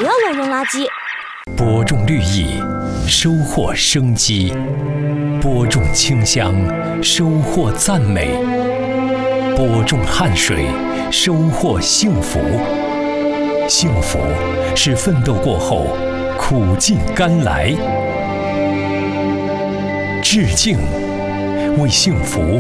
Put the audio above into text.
不要乱扔垃圾。 播种绿意，收获生机；播种清香，收获赞美；播种汗水，收获幸福。幸福是奋斗过后苦尽甘来。致敬，为幸福